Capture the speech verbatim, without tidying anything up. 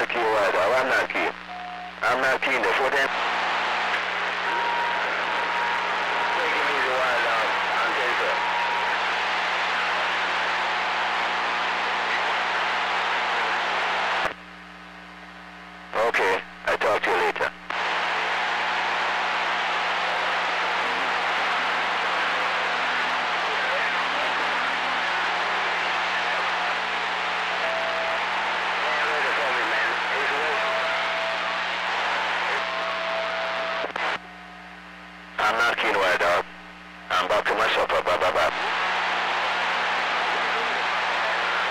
not key wide. I'm not key. I'm not key in the foot end.